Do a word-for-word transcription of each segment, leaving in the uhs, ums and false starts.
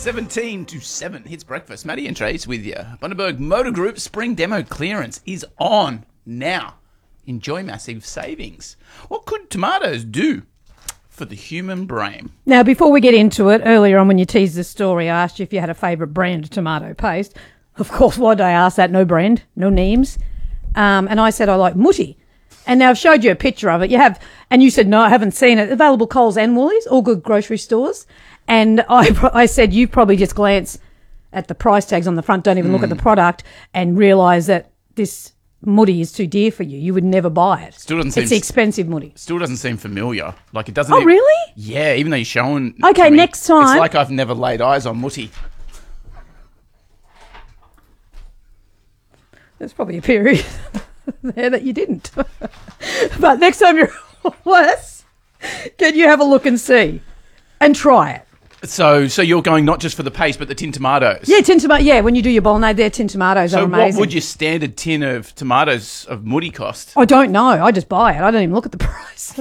seventeen to seven hits breakfast. Matty and Trace with you. Bundaberg Motor Group Spring Demo Clearance is on now. Enjoy massive savings. What could tomatoes do for the human brain? Now, before we get into it, earlier on when you teased the story, I asked you if you had a favourite brand of tomato paste. Of course, why did I ask that? No brand, no names. Um, and I said I like Mutti. And now I've showed you a picture of it. You have, and you said, no, I haven't seen it. Available Coles and Woolies, all good grocery stores. And I, I said, you probably just glance at the price tags on the front, don't even mm. look at the product and realise that this Mutti is too dear for you. You would never buy it. Still doesn't seem... It's the expensive Mutti. Still doesn't seem familiar. Like it doesn't... Oh, even, really? Yeah, even though you're showing... Okay, me, next time... It's like I've never laid eyes on Mutti. There's probably a period there that you didn't. But next time you're worse, can you have a look and see? And try it. So so you're going not just for the paste, but the tin tomatoes? Yeah, tin tomato. Yeah, when you do your bolognese, their tin tomatoes so are amazing. So what would your standard tin of tomatoes of Mutti cost? I don't know. I just buy it. I don't even look at the price.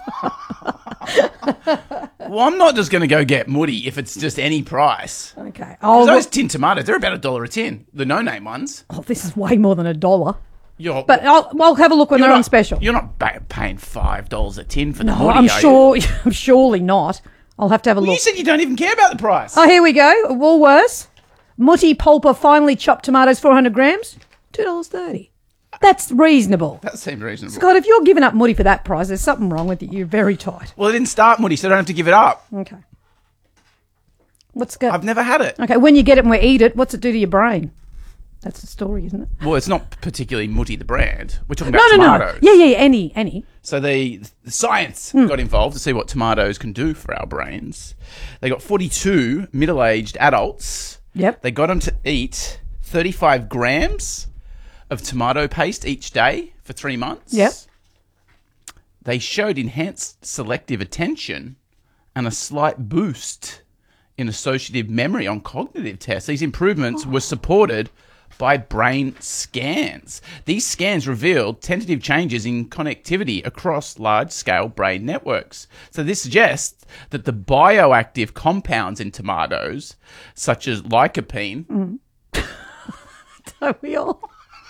Well, I'm not just going to go get Mutti if it's just any price. Okay. Oh, those tin tomatoes, they're about a dollar a tin. The no-name ones. Oh, this is way more than a dollar. You're, but I'll, I'll have a look when they're not, on special. You're not ba- paying five dollars a tin for no, the Mutti, I'm are sure. you? I'm surely not. I'll have to have a well, look. You said you don't even care about the price. Oh, here we go. Woolworths. Mutti Pulper finely chopped tomatoes, four hundred grams, two dollars thirty. That's reasonable. That seems reasonable. Scott, if you're giving up Mutti for that price, there's something wrong with you. You're very tight. Well, it didn't start Mutti, so I don't have to give it up. Okay. What's good? I've never had it. Okay, when you get it and we eat it, what's it do to your brain? That's the story, isn't it? Well, it's not particularly Mutti the brand. We're talking about no, no, tomatoes. No. Yeah, yeah, any, any. So they, the science mm. got involved to see what tomatoes can do for our brains. They got forty-two middle-aged adults. Yep. They got them to eat thirty-five grams of tomato paste each day for three months. Yep. They showed enhanced selective attention and a slight boost in associative memory on cognitive tests. These improvements oh. were supported by brain scans. These scans revealed tentative changes in connectivity across large-scale brain networks. So this suggests that the bioactive compounds in tomatoes, such as lycopene... Mm. Don't we all?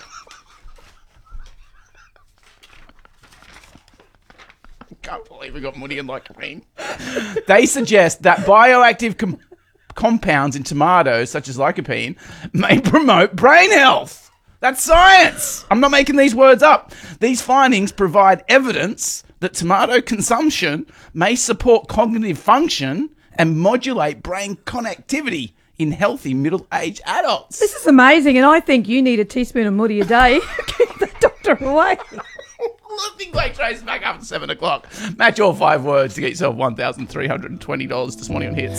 I can't believe we got Mutti and lycopene. They suggest that bioactive com- compounds in tomatoes, such as lycopene, may promote brain health. That's science. I'm not making these words up. These findings provide evidence that tomato consumption may support cognitive function and modulate brain connectivity in healthy middle-aged adults. This is amazing, and I think you need a teaspoon of Mutti a day. Keep the doctor away. Things like Trace back up at seven o'clock. Match all five words to get yourself one thousand three hundred twenty dollars this morning on Hits.